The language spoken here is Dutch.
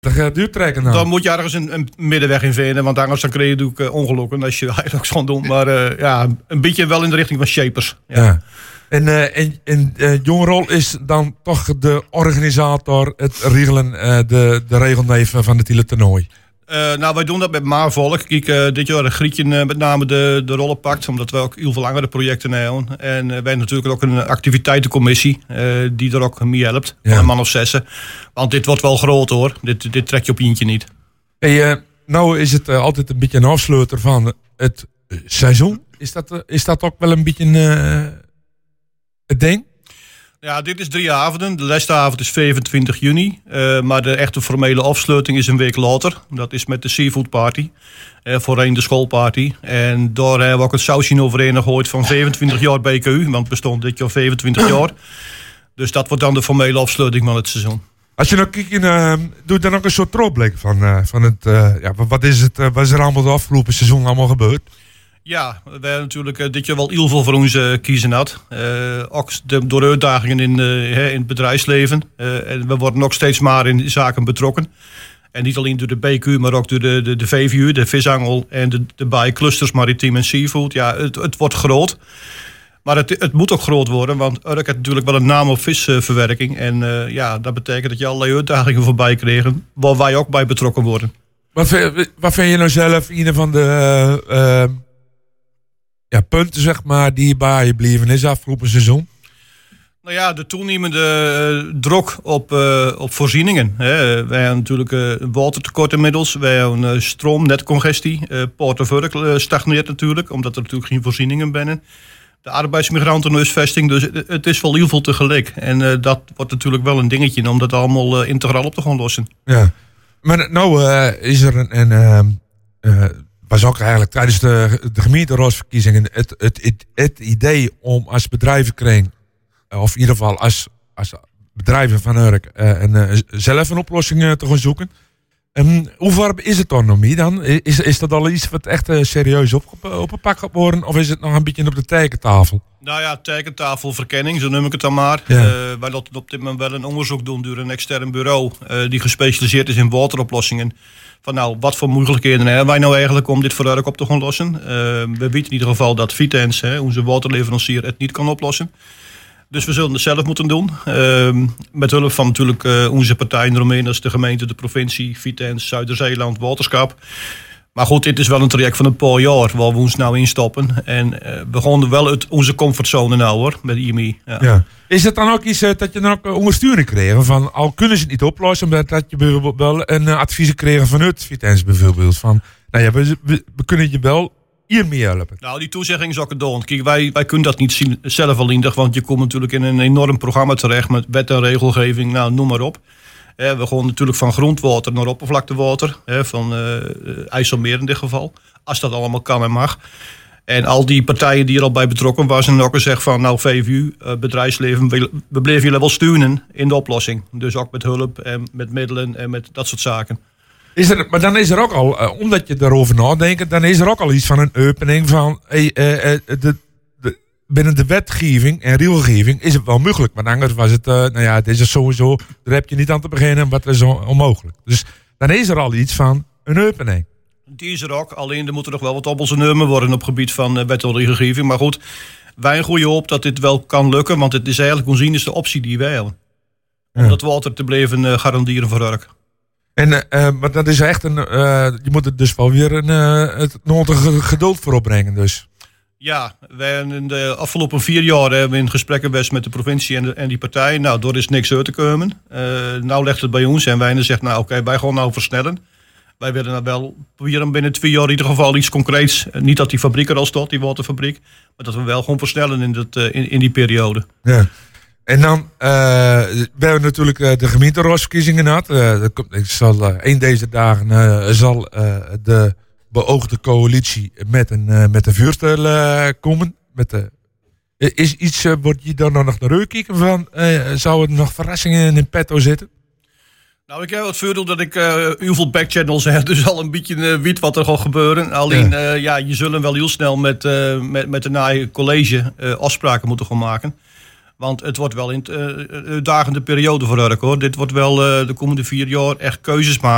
duur trekken dan. Dan moet je ergens een middenweg in vinden, want anders dan kreeg je natuurlijk ongelukken als je eigenlijk zo doen. Maar een beetje wel in de richting van shapers. Ja. En Jongerol is dan toch de organisator, het regelen, de regelneef van het hele toernooi. Wij doen dat met Maarvolk. Kijk, dit jaar Grietje met name de rollen pakt, omdat we ook heel veel langere projecten hebben. En wij hebben natuurlijk ook een activiteitencommissie die er ook mee helpt. Ja. Een man of 6. Want dit wordt wel groot hoor. Dit trek je op eentje niet. Hey, nou is het altijd een beetje een afsluiter van het seizoen. Is dat ook wel een beetje het ding? Ja, dit is 3 avonden. De laatste avond is 25 juni. Maar de echte formele afsluiting is een week later. Dat is met de Seafood Party. Voorheen de schoolparty. En daar hebben we ook het sausje overheen gegooid van 25 jaar BKU. Want het bestond dit jaar 25 jaar. Dus dat wordt dan de formele afsluiting van het seizoen. Als je nou kijkt, doe je dan ook een soort terugblik van het... wat is er allemaal de afgelopen seizoen allemaal gebeurd? Ja, we hebben natuurlijk dit jaar wel heel veel voor ons kiezen had. Ook door uitdagingen in het bedrijfsleven. En we worden nog steeds maar in zaken betrokken. En niet alleen door de BQ, maar ook door de VVU, de visangel en de bijclusters maritiem en seafood. Ja, het wordt groot. Maar het moet ook groot worden, want Urk heeft natuurlijk wel een naam op visverwerking. En dat betekent dat je allerlei uitdagingen voorbij kregen, waar wij ook bij betrokken worden. Wat vind je nou zelf een van de punten, zeg maar, die bij je bleven is afgelopen seizoen? Nou ja, de toenemende druk op voorzieningen. Wij hebben natuurlijk watertekort inmiddels. Wij hebben stroomnetcongestie. Port of Urk stagneert natuurlijk, omdat er natuurlijk geen voorzieningen binnen. De arbeidsmigrantenhuisvesting, dus het is wel heel veel tegelijk. En dat wordt natuurlijk wel een dingetje om dat allemaal integraal op te gaan lossen. Ja, maar nou is er was ook eigenlijk tijdens de gemeenteraadsverkiezingen het idee om als bedrijvenkring, of in ieder geval als bedrijven van Urk, zelf een oplossing te gaan zoeken. Hoe ver is het dan nog niet dan? Is dat al iets wat echt serieus opgepakt gaat worden? Of is het nog een beetje op de tekentafel? Nou ja, tekentafelverkenning, zo noem ik het dan maar. Ja. Wij laten op dit moment wel een onderzoek doen door een extern bureau die gespecialiseerd is in wateroplossingen. Van nou, wat voor mogelijkheden hebben wij nou eigenlijk om dit voor Urk op te gaan lossen? We weten in ieder geval dat Vitens, onze waterleverancier, het niet kan oplossen. Dus we zullen het zelf moeten doen. Met hulp van natuurlijk onze partijen eromheen, dat is de gemeente, de provincie, Vitens, Zuiderzeeland, Waterschap. Maar goed, dit is wel een traject van een paar jaar waar we ons nou in stoppen. En we gaan wel uit onze comfortzone nou hoor, met IMI. Ja. Is het dan ook iets dat je dan ook ondersteuning kreeg? Van al kunnen ze het niet oplossen, maar dat je bijvoorbeeld wel een advies kreeg vanuit Vitens bijvoorbeeld. Van, nou ja, we kunnen je wel hiermee helpen. Nou, die toezegging is ook gedaan. Kijk, wij kunnen dat niet zien, zelf alleenig, want je komt natuurlijk in een enorm programma terecht met wet en regelgeving, nou, noem maar op. We gaan natuurlijk van grondwater naar oppervlaktewater, van IJsselmeer in dit geval, als dat allemaal kan en mag. En al die partijen die er al bij betrokken waren, ook gezegd van, nou, VVU, bedrijfsleven, we bleven jullie wel steunen in de oplossing. Dus ook met hulp en met middelen en met dat soort zaken. Maar dan is er ook al, omdat je daarover nadenkt, dan is er ook al iets van een opening van binnen de wetgeving en regelgeving is het wel mogelijk. Maar anders was het, het is er sowieso, daar heb je niet aan te beginnen, wat is onmogelijk. Dus dan is er al iets van een opening. Die is er ook, alleen er moeten nog wel wat op onze nemen worden op het gebied van wet en regelgeving. Maar goed, wij groeien op dat dit wel kan lukken, want het is eigenlijk onzien is de optie die wij hebben. Om dat water te blijven garanderen voor Urk. Maar dat is echt je moet er dus wel weer het nodige geduld voor opbrengen dus. Ja, wij hebben in de afgelopen 4 jaar hebben we in gesprekken geweest met de provincie en die partij. Nou, door is niks uit te komen. Nou legt het bij ons en wij zeggen, nou oké, wij gaan nou versnellen. Wij willen nou wel proberen binnen 2 jaar in ieder geval iets concreets. Niet dat die fabriek er al staat, die waterfabriek. Maar dat we wel gewoon versnellen in die periode. Ja. En dan, we hebben natuurlijk de gemeenteraadsverkiezingen gehad. Een deze dagen zal de beoogde coalitie met een vuurstel komen. Is iets, wordt je dan nog naar kijken van, zou er nog verrassingen in petto zitten? Nou, ik heb het voordeel dat ik heel veel backchannels heb, dus al een beetje weet wat er gaat gebeuren. Alleen, je zullen wel heel snel met de naaie college afspraken moeten gaan maken. Want het wordt wel een uitdagende periode voor Urk hoor. Dit wordt wel de komende 4 jaar echt keuzes maken.